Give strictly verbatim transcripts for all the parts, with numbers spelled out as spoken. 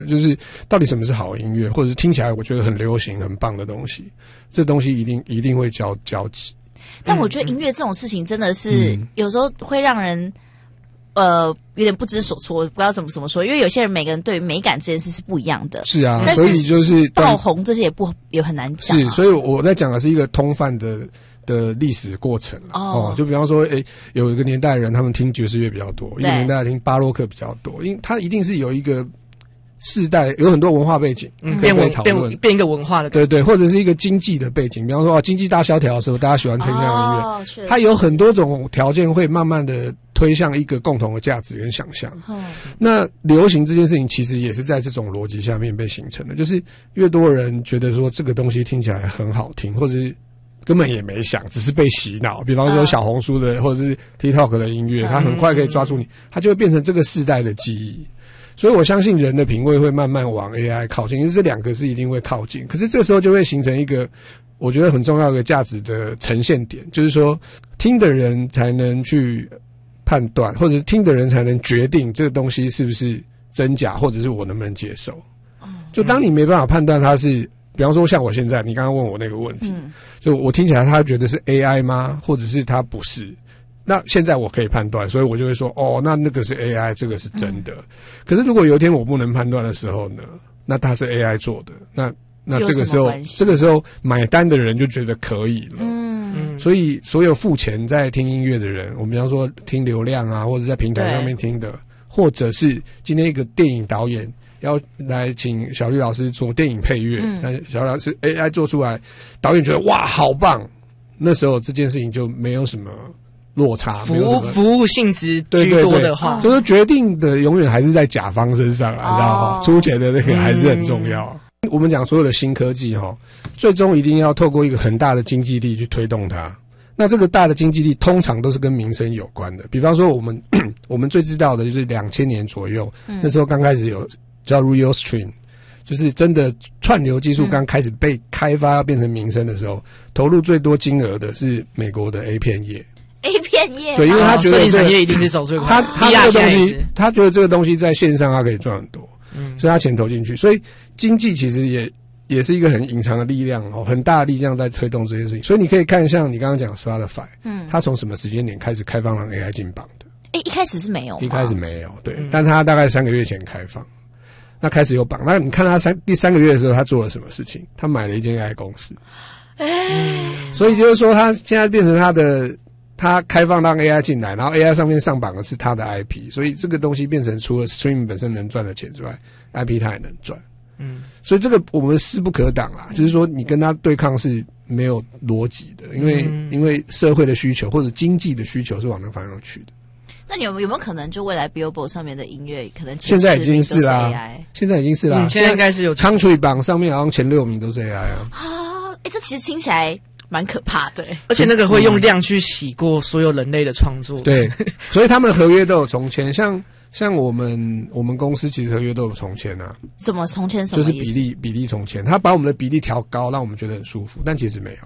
就是到底什么是好音乐，或者是听起来我觉得很流行、很棒的东西，这东西一定一定会交交集。 但我觉得音乐这种事情真的是、嗯、有时候会让人呃有点不知所措，不知道怎么怎么说，因为有些人每个人对于美感这件事是不一样的。 是啊， 但是所以就是爆红这些也不也很难讲、啊。 是，所以我在讲的是一个通泛的的历史过程、啊、哦, 哦，就比方说，诶，有一个年代的人他们听爵士乐比较多，一个年代听巴洛克比较多，因为它一定是有一个世代有很多文化背景， 嗯， 可以被讨论， 变变一个文化的， 对对，或者是一个经济的背景，比方说哦，经济大萧条的时候，大家喜欢听那样的音乐， 哦、 它有很多种条件会慢慢的推向一个共同的价值跟想象。 哦、 那流行这件事情其实也是在这种逻辑下面被形成的，就是越多人觉得说这个东西听起来很好听，或者是根本也没想，只是被洗脑。比方说小红书的、嗯、或者是 TikTok 的音乐，它很快可以抓住你，它就会变成这个世代的记忆。所以我相信人的品味会慢慢往 A I 靠近，因为这两个是一定会靠近。可是这时候就会形成一个我觉得很重要的价值的呈现点，就是说听的人才能去判断，或者是听的人才能决定这个东西是不是真假，或者是我能不能接受。就当你没办法判断它是，比方说像我现在你刚刚问我那个问题、嗯、就我听起来他觉得是 A I 吗，或者是他不是，那现在我可以判断，所以我就会说哦，那那个是 A I， 这个是真的、嗯、可是如果有一天我不能判断的时候呢，那它是 A I 做的，那那这个时候这个时候买单的人就觉得可以了。嗯，所以所有付钱在听音乐的人，我们比方说听流量啊，或者在平台上面听的，或者是今天一个电影导演要来请小绿老师做电影配乐，那、嗯、小绿老师 A I 做出来，导演觉得哇好棒，那时候这件事情就没有什么落差， 服务服务性质居多的话， 对对对，就是决定的永远还是在甲方身上啊，你知道吗？出钱的那个还是很重要。嗯、我们讲所有的新科技哈，最终一定要透过一个很大的经济力去推动它。那这个大的经济力通常都是跟民生有关的，比方说我们我们最知道的就是两千年左右、嗯，那时候刚开始有叫 Real Stream， 就是真的串流技术刚开始被开发要变成民生的时候、嗯，投入最多金额的是美国的 A 片业。 A 片业， 对，因为他觉得、这个、 摄影产业一定是走最快， 他他这个东西，他觉得这个东西在线上他可以赚很多，嗯，所以他钱投进去，所以经济其实也也是一个很隐藏的力量哦，很大的力量在推动这件事情。所以你可以看像你刚刚讲 Spotify， 嗯，他从什么时间点开始开放让 A I 进榜的？ 哎、欸，一开始是没有， 一开始没有，对，嗯、但他大概三个月前开放，那开始有榜。那你看他三第三个月的时候，他做了什么事情？他买了一间 A I 公司，哎、欸，所以就是说，他现在变成他的。他开放让 A I 进来，然后 A I 上面上榜的是他的 I P， 所以这个东西变成除了 stream 本身能赚的钱之外 ，I P 它也能赚。嗯，所以这个我们势不可挡啦，就是说你跟他对抗是没有逻辑的，因为、嗯、因为社会的需求或者经济的需求是往那方向去的。 那你有有没有可能就未来 Billboard 上面的音乐可能现在已经是啦，现在已经是啦、 嗯，现在应该是有 Country 榜上面好像前六名都是 A I 啊。 啊，哎，这其实听起来。蛮可怕的、欸， 而且那个会用量去洗过所有人类的创作。 对，所以他们的合约都有重签，像像我们我们公司其实合约都有重签啊。 怎么重签？什么意思？ 就是比例比例重签，他把我们的比例调高，让我们觉得很舒服，但其实没有。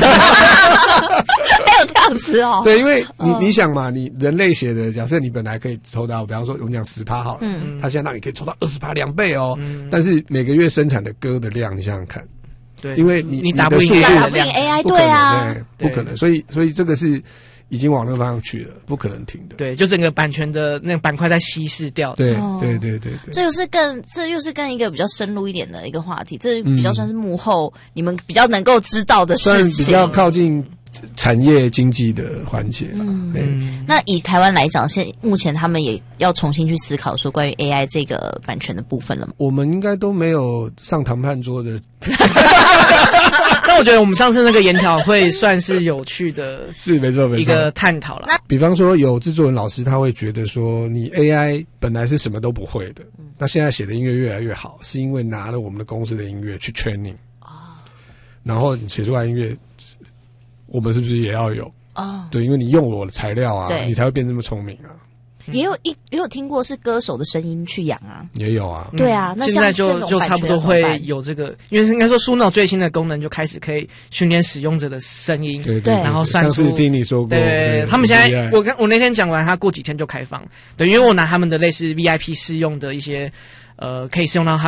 没有这样子哦。 对，因为你、嗯、你想嘛，你人类写的，假设你本来可以抽到，比方说我们讲十趴好了，嗯，他现在让你可以抽到二十趴，两倍哦、嗯。但是每个月生产的歌的量，你想想看。 对， 因为你你打不赢 A I， 对啊， 不可能，所以所以这个是已经往那个方向去了，不可能停的。 对，就整个版权的那个板块在稀释掉。 对、哦、对对对对， 这又是更这又是更一个比较深入一点的一个话题，这比较算是幕后、嗯、你们比较能够知道的事情， 算比较靠近产业经济的环节啦。嗯， 嗯那以台湾来讲，现目前他们也要重新去思考说关于 A I 这个版权的部分了吗？ 我们应该都没有上谈判桌的。 但我觉得我们上次那个研讨会算是有趣的， 是没错没错， 一个探讨啦。 比方说有制作人老师他会觉得说，你 A I 本来是什么都不会的，嗯、那现在写的音乐越来越好，是因为拿了我们的公司的音乐去 training 啊，然后你写出来音乐。我们是不是也要有哦？对，因为你用我的材料啊，你才会变这么聪明啊。 也有一也有听过是歌手的声音去养啊， 也有啊。 对啊，那现在就就差不多会有这个，因为应该说书脑最新的功能就开始可以训练使用者的声音， 对对， 然后算出。 上次听你说过， 对，他们现在我刚我那天讲完，他过几天就开放。对，因为我拿他们的类似 V I P 试用的一些。 呃可以适用到他